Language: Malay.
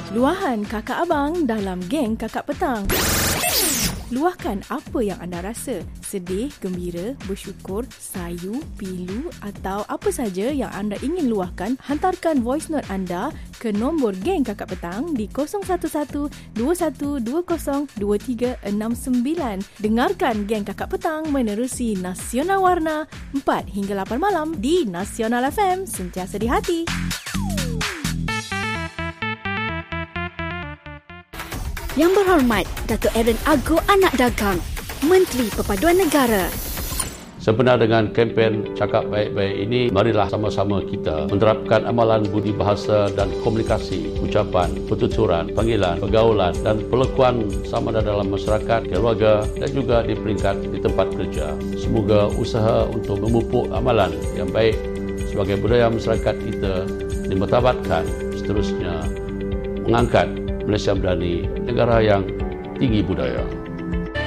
Luahan kakak abang dalam geng kakak petang. Luahkan apa yang anda rasa. Sedih, gembira, bersyukur, sayu, pilu atau apa saja yang anda ingin luahkan, hantarkan voice note anda ke nombor geng kakak petang di 011-2120-2369. Dengarkan geng kakak petang menerusi Nasional Warna 4 hingga 8 malam di Nasional FM, sentiasa di hati. Yang berhormat Datuk Aaron Aggo Anak Dagang, Menteri Perpaduan Negara. Sempena dengan kempen Cakap Baik-Baik ini, marilah sama-sama kita menerapkan amalan budi bahasa dan komunikasi, ucapan, pertuturan, panggilan, pergaulan dan pelekuan sama ada dalam masyarakat, keluarga dan juga di peringkat di tempat kerja. Semoga usaha untuk memupuk amalan yang baik sebagai budaya masyarakat kita dimartabatkan, seterusnya mengangkat Malaysia Berani, negara yang tinggi budaya.